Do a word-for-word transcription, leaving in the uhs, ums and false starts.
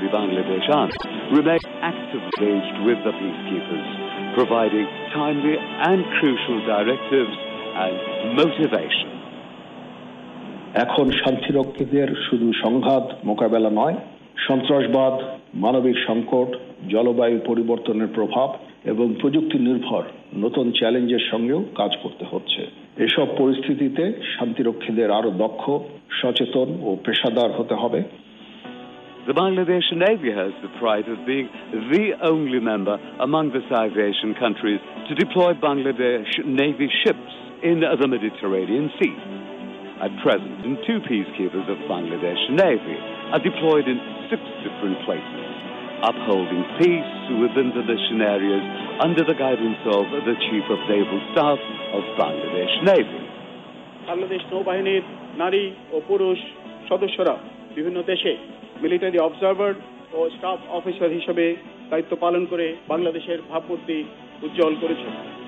the Bangladesh Army remain actively engaged with the peacekeepers, providing timely and crucial directives and motivation. এখন শান্তিরক্ষীদের শুধু সংঘাত মোকাবেলা নয়, সন্ত্রাসবাদ, মানবিক সংকট, জলবায়ু পরিবর্তনের প্রভাব এবং প্রযুক্তি নির্ভর নতুন চ্যালেঞ্জের সঙ্গেও কাজ করতে হচ্ছে। এসব পরিস্থিতিতে শান্তিরক্ষীদের আরো দক্ষ, সচেতন ও পেশাদার হতে হবে। The Bangladesh Navy has the pride of being the only member among the South Asian countries to deploy Bangladesh Navy ships in the Mediterranean Sea. At present, two peacekeepers of Bangladesh Navy are deployed in six different places, upholding peace within the mission areas under the guidance of the Chief of Naval Staff of Bangladesh Navy. Bangladesh নৌবাহিনীর নারী ও পুরুষ সদস্যরা বিভিন্ন দেশে military observer ও staff officer হিসেবে দায়িত্ব পালন করে বাংলাদেশের ভাবমূর্তি উজ্জ্বল করেছে।